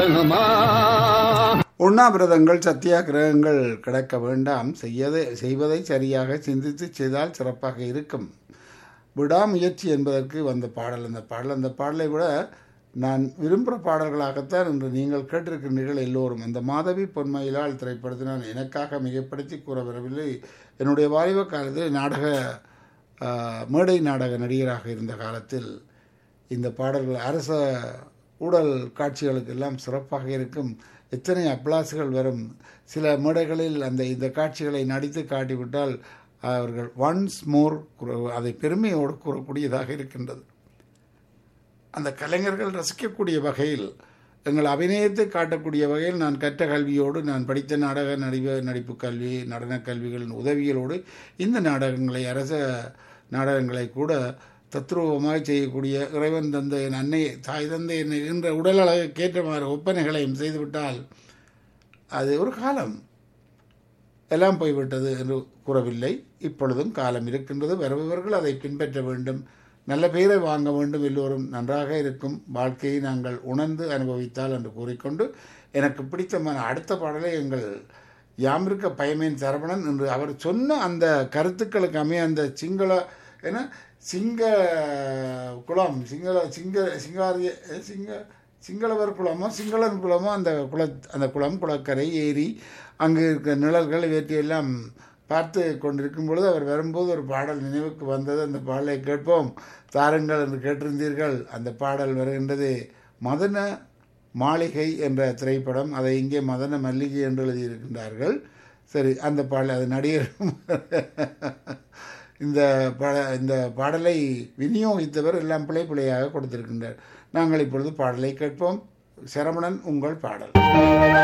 உண்ணாவிரதங்கள் சத்தியாகிரகங்கள் கிடக்க வேண்டாம், செய்வதை சரியாக சிந்தித்து செய்தால் சிறப்பாக இருக்கும். விடாமுயற்சி என்பதற்கு வந்த பாடல் அந்த பாடலை விட நான் விரும்புகிற பாடல்களாகத்தான் இன்று நீங்கள் கேட்டிருக்கின்றீர்கள் எல்லோரும். அந்த மாதவி பொன்மயிலால் திரைப்படத்தை நான் எனக்காக மிகப்படுத்தி கூற வரவில்லை. என்னுடைய வாலிப காலத்தில் மேடை நாடக நடிகராக இருந்த காலத்தில் இந்த பாடல்கள் அரச ஊடல் காட்சிகளுக்கு எல்லாம் சிறப்பாக இருக்கும். எத்தனை அப்ளாசுகள் வரும். சில மேடைகளில் இந்த காட்சிகளை நடித்து காட்டிவிட்டால் அவர்கள் ஒன்ஸ் மோர் அதை பெருமையோடு கூறக்கூடியதாக இருக்கின்றது. அந்த கலைஞர்கள் ரசிக்கக்கூடிய வகையில், எங்கள் அபிநயத்தை காட்டக்கூடிய வகையில் நான் கற்ற கல்வியோடு, நான் படித்த நாடக நடிப்பு கல்வி, நடன கல்விகளின் உதவிகளோடு இந்த நாடகங்களை, அரச நாடகங்களை கூட தத்ரூபமாக செய்யக்கூடிய இறைவன் தந்த என் அன்னை தாய் தந்தை என்ற உடல் அழகுக்கேற்றமாறு ஒப்பனைகளையும் செய்துவிட்டால் அது ஒரு காலம் எல்லாம் போய்விட்டது என்று கூறவில்லை. இப்பொழுதும் காலம் இருக்கின்றது. வருபவர்கள் அதை பின்பற்ற வேண்டும், நல்ல பெயரை வாங்க வேண்டும், எல்லோரும் நன்றாக இருக்கும் வாழ்க்கையை நாங்கள் உணர்ந்து அனுபவித்தால் என்று கூறிக்கொண்டு, எனக்கு பிடித்தமான அடுத்த பாடலை எங்கள் யாமிருக்க பயமேன் சரவணன் என்று அவர் சொன்ன அந்த கருத்துக்களுக்கு அமைய அந்த சிங்களவர் குளமோ சிங்களன் குளமோ அந்த குளம் குளக்கரை ஏரி அங்கு இருக்க நிழல்கள் இவற்றையெல்லாம் பார்த்து கொண்டிருக்கும் பொழுது அவர் வரும்போது ஒரு பாடல் நினைவுக்கு வந்தது. அந்த பாடலை கேட்போம் தாருங்கள் என்று கேட்டிருந்தீர்கள். அந்த பாடல் வருகின்றது மதன மாளிகை என்ற திரைப்படம். அதை இங்கே மதன மல்லிகை என்று எழுதியிருக்கின்றார்கள். சரி, அந்த பாடல் அது நடிகர் இந்த பாடலை விநியோகித்தவர் எல்லாம் பிழையாக கொடுத்திருக்கின்றார். நாங்கள் இப்பொழுது பாடலை கேட்போம். சரவணன், உங்கள் பாடல்.